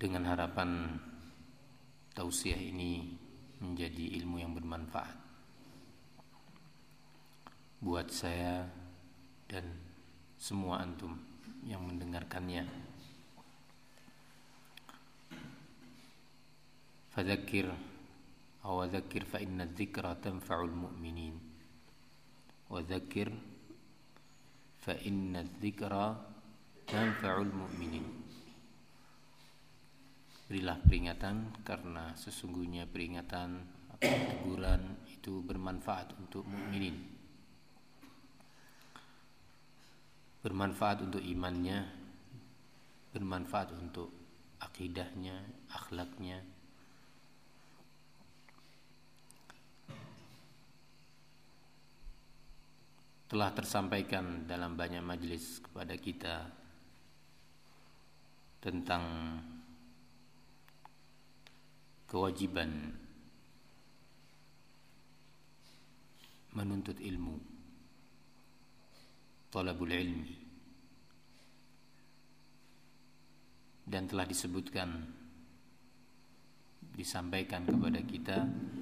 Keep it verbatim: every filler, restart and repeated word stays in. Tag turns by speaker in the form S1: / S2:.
S1: dengan harapan tausiah ini menjadi ilmu yang bermanfaat buat saya dan semua antum yang mendengarkannya. Fadzakir aw dzakir fa inna dzikra tanfa'ul mu'minin wa dzakir fa inna dzikra tanfa'ul mu'minin. Berilah peringatan karena sesungguhnya peringatan atau teguran itu bermanfaat untuk mukminin. Bermanfaat untuk imannya, bermanfaat untuk akidahnya, akhlaknya. Telah tersampaikan dalam banyak majelis kepada kita tentang kewajiban menuntut ilmu, talabul ilmi, dan telah disebutkan, disampaikan kepada kita